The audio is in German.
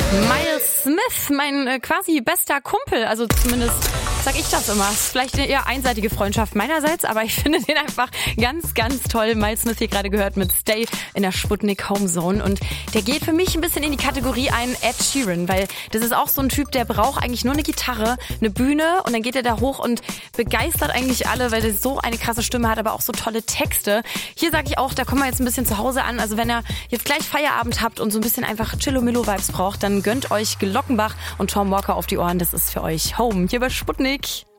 Miles Smith, mein quasi bester Kumpel, also zumindest sag ich das immer. Ist vielleicht eine eher einseitige Freundschaft meinerseits, aber ich finde den einfach ganz, ganz toll. Miles Smith hier gerade gehört mit Stay in der Sputnik Home Zone und der geht für mich ein bisschen in die Kategorie ein Ed Sheeran, weil das ist auch so ein Typ, der braucht eigentlich nur eine Gitarre, eine Bühne und dann geht er da hoch und begeistert eigentlich alle, weil er so eine krasse Stimme hat, aber auch so tolle Texte. Hier sage ich auch, da kommen wir jetzt ein bisschen zu Hause an, also wenn ihr jetzt gleich Feierabend habt und so ein bisschen einfach Chillo-Millo-Vibes braucht, dann gönnt euch Glockenbach und Tom Walker auf die Ohren, das ist für euch Home hier bei Sputnik.